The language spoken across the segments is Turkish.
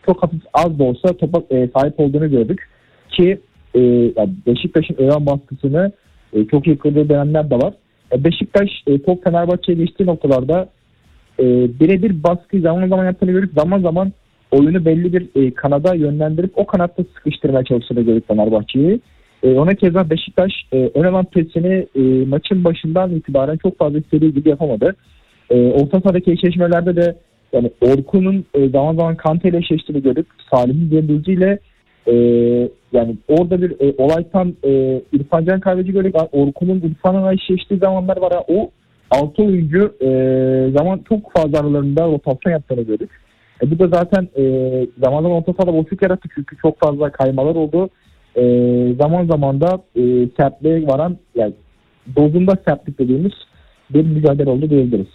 çok hafif az da olsa topa sahip olduğunu gördük. Ki yani Beşiktaş'ın ön baskısını çok iyi kırdığı dönemler de var. Beşiktaş top Fenerbahçe'ye geçtiği noktalarda birebir baskıyı zaman zaman yaptığını görüp zaman zaman oyunu belli bir kanada yönlendirip o kanatta sıkıştırmaya çalıştığını görüp Fenerbahçe'yi. Ona keza Beşiktaş ön alan presini maçın başından itibaren çok fazla istediği gibi yapamadı. Orta sahadaki eşleşmelerde de yani Orkun'un zaman zaman Kante ile eşleştiğini görüp Salih'in Cembilci yani orada bir olaytan İrfan Can Kahveci görüp Orkun'un İrfan'la eşleştiği zamanlar var. O 6 oyuncu zaman çok fazla aralarında rotasyon yaptığını gördük. Bu da zaten zaman zaman orta sahada boşluk yarattı çünkü çok fazla kaymalar oldu. Zaman zaman da sertliğe varan yani dozunda sertlik dediğimiz bir mücadele oldu diyebiliriz.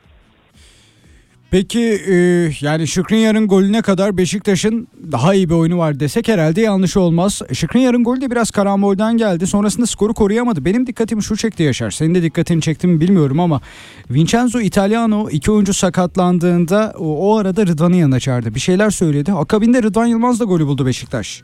Peki yani Skriniar'ın golüne kadar Beşiktaş'ın daha iyi bir oyunu var desek herhalde yanlış olmaz. Skriniar'ın golü de biraz karambolden geldi. Sonrasında skoru koruyamadı. Benim dikkatimi şu çekti Yaşar. Senin de dikkatini çekti mi bilmiyorum ama Vincenzo Italiano 2 oyuncu sakatlandığında o arada Rıdvan'ın yanına çağırdı. Bir şeyler söyledi. Akabinde Rıdvan Yılmaz da golü buldu Beşiktaş.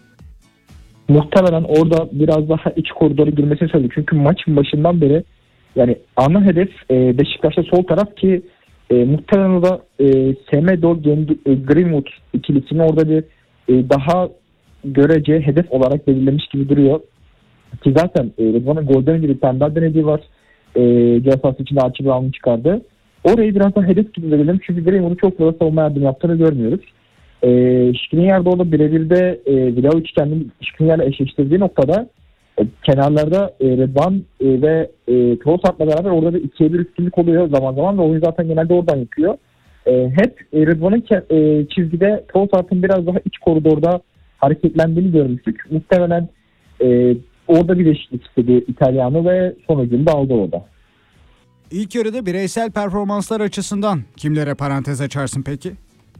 Muhtemelen orada biraz daha iç koridora girmesini söyledi. Çünkü maçın başından beri yani ana hedef Beşiktaş'ta sol taraf ki muhtemelen orada Semedo Greenwood ikilisini orada bir daha görece hedef olarak belirlemiş gibi duruyor. Ki zaten Rıdvan'ın golden önce bir tane daha denediği var. Ceza içinde Archie Brown'u çıkardı. Orayı biraz daha hedef gibi belirledim. Çünkü Greenwood'u çok fazla savunma yardım yaptığını görmüyoruz. Skriniar'da orada birebir de Vlahovic kendini Skriniar'la eşleştirdiği noktada kenarlarda Rıdvan ve Trossard'la beraber orada bir 2'ye 1 üstünlük oluyor zaman zaman ve oyun zaten genelde oradan yıkıyor. Hep Rıdvan'ın çizgide Trossard'ın biraz daha iç koridorda hareketlendiğini görmüştük. Muhtemelen orada bir değişiklik istedi İtalyanı ve sonucunu da aldı orada. İlk yarıda bireysel performanslar açısından kimlere parantez açarsın peki?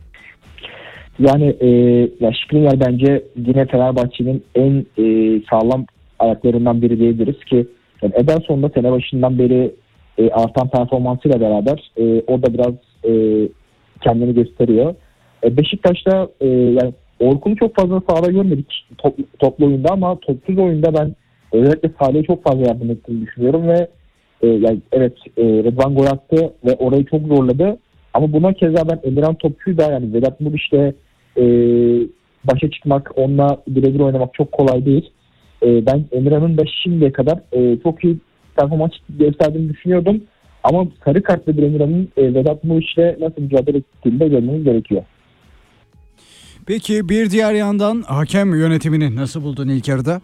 Yani Skriniar bence yine Fenerbahçe'nin en sağlam ayaklarından biri diyebiliriz ki yani Ederson'da sene başından beri artan performansıyla beraber o da biraz kendini gösteriyor. Beşiktaş'ta yani Orkun'u çok fazla sahada görmedik toplu oyunda ama topsuz oyunda ben özellikle Salih'e çok fazla yardım ettiğini düşünüyorum ve yani evet Rıdvan gol attı ve orayı çok zorladı ama buna keza ben Emirhan Topçu'yu da yani Vedat Muriç'le başa çıkmak, onunla birebir oynamak çok kolay değil. Ben Emirhan'ın da şimdiye kadar çok iyi performans gösterdiğini düşünüyordum. Ama sarı kartlı bir Emirhan'ın Vedat Muriç'le nasıl mücadele ettiğini de görmemiz gerekiyor. Peki bir diğer yandan hakem yönetimini nasıl buldun ilk yarıda?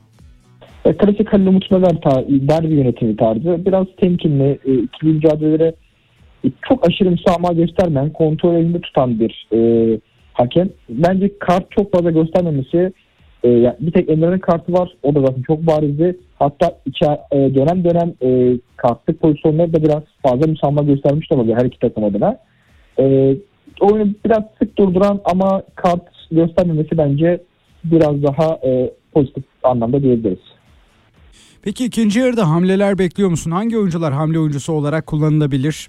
Klasik Halil Umut derbi yönetimi tarzı. Biraz temkinli, ikili mücadelelere çok aşırı müsamaha göstermeyen, kontrol elinde tutan bir hakem. Bence kart çok fazla göstermemesi, yani bir tek Emre'nin kartı var. O da zaten çok barizdi. Hatta dönem dönem kartlık pozisyonları da biraz fazla müsamaha göstermiş de olabilir her iki takım adına. Oyunu biraz sık durduran ama kart göstermemesi bence biraz daha pozitif anlamda diyebiliriz. Peki ikinci yarıda hamleler bekliyor musun? Hangi oyuncular hamle oyuncusu olarak kullanılabilir?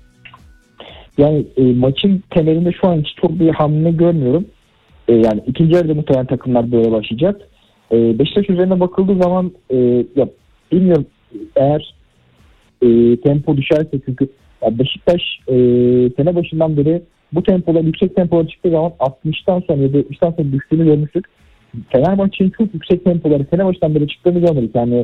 Yani maçın temelinde şu an hiç çok bir hamle görmüyorum. Yani ikinci yarıda muhtemelen takımlar böyle başlayacak. Beşiktaş üzerine bakıldığı zaman ya bilmiyorum eğer tempo düşerse çünkü Beşiktaş sene başından beri bu tempoda yüksek tempoda çıktığı zaman 60'tan sonra ya da 70'ten sonra düştüğünü görmüştük. Fenerbahçe'nin çok yüksek tempoları sene başından beri çıktığını görmedik. Yani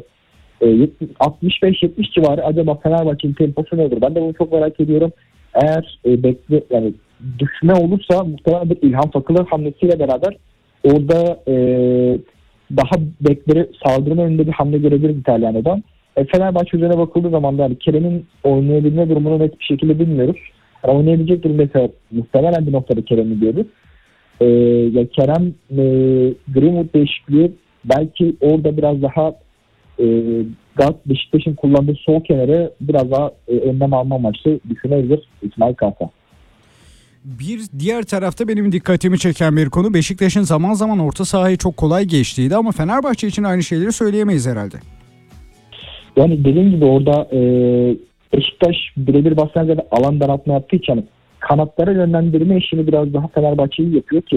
65-70 civarı acaba Fenerbahçe'nin temposu ne olur? Ben de bunu çok merak ediyorum. Eğer yani düşme olursa muhtemelen bir İlhan Fakılı hamlesiyle beraber orada daha bekleri saldırının önünde bir hamle görebiliriz İtalyana'dan. Fenerbahçe üzerine bakıldığı zaman da yani Kerem'in oynayabilme durumunu net bir şekilde bilmiyoruz. Yani oynayabilecek durumda muhtemelen bir noktada Kerem'i diyoruz. Ya Kerem Greenwood değişikliği belki orada biraz daha Beşiktaş'ın kullandığı sol kenarı biraz daha önlem alma amaçlı düşünebilir İsmail Kartal. Bir diğer tarafta benim dikkatimi çeken bir konu Beşiktaş'ın zaman zaman orta sahayı çok kolay geçtiğiydi ama Fenerbahçe için aynı şeyleri söyleyemeyiz herhalde. Yani dediğim gibi orada Beşiktaş birebir basına göre alan daraltma yaptığı için kanatlara yönlendirme işini biraz daha Fenerbahçe'yi yapıyor ki